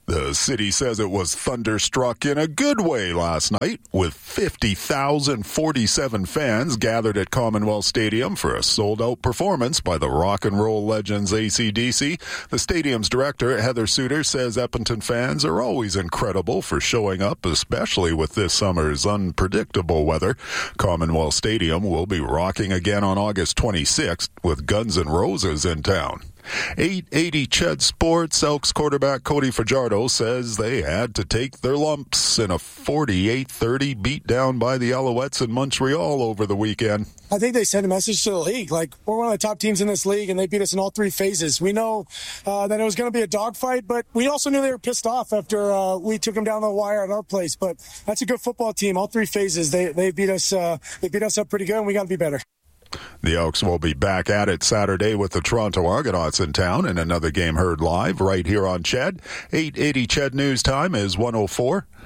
The city says it was thunderstruck in a good way last night, with 50,047 fans gathered at Commonwealth Stadium for a sold-out performance by the rock and roll legends AC/DC. The stadium's director, Heather Suter, says Edmonton fans are always incredible for showing up, especially with this summer's unpredictable weather. Commonwealth Stadium will be rocking again on August 26th with Guns N' Roses in town. 880 Ched Sports, Elks quarterback Cody Fajardo says they had to take their lumps in a 48-30 beatdown by the Alouettes in Montreal over the weekend. I think they sent a message to the league, like, we're one of the top teams in this league, and they beat us in all three phases. We know that it was going to be a dogfight, but we also knew they were pissed off after we took them down the wire at our place. But that's a good football team. All three phases, they beat us up pretty good, and we got to be better. The Elks will be back at it Saturday with the Toronto Argonauts in town, and another game heard live right here on Ched. 880 Ched News Time is 1:04.